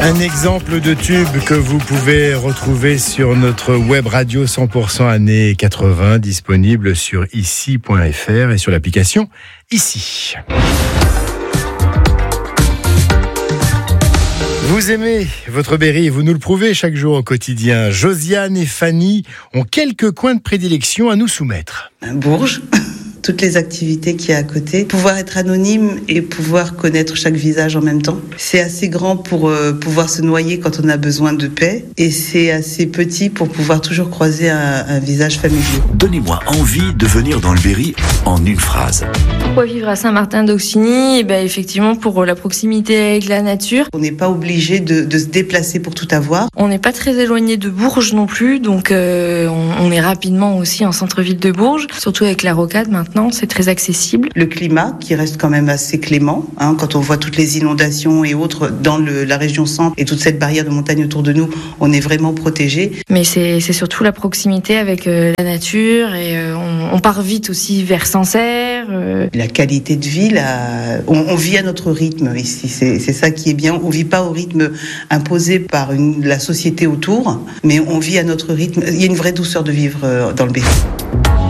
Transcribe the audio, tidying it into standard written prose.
Un exemple de tube que vous pouvez retrouver sur notre web radio 100% années 80, disponible sur ici.fr et sur l'application Ici. Vous aimez votre Berry, vous nous le prouvez chaque jour au quotidien. Josiane et Fanny ont quelques coins de prédilection à nous soumettre. Bourges. Toutes les activités qu'il y a à côté, pouvoir être anonyme et pouvoir connaître chaque visage en même temps. C'est assez grand pour pouvoir se noyer quand on a besoin de paix et c'est assez petit pour pouvoir toujours croiser un visage familier. Donnez-moi envie de venir dans le Berry en une phrase. Pourquoi vivre à Saint-Martin-d'Auxigny ? Effectivement pour la proximité avec la nature. On n'est pas obligé de se déplacer pour tout avoir. On n'est pas très éloigné de Bourges non plus, donc on est rapidement aussi en centre-ville de Bourges, surtout avec la rocade maintenant. C'est très accessible. Le climat qui reste quand même assez clément, quand on voit toutes les inondations et autres dans la région centre et toute cette barrière de montagne autour de nous, on est vraiment protégé. Mais c'est surtout la proximité avec la nature et on part vite aussi vers Sancerre. La qualité de vie, on vit à notre rythme ici, c'est ça qui est bien. On vit pas au rythme imposé par la société autour, mais on vit à notre rythme. Il y a une vraie douceur de vivre dans le Berry.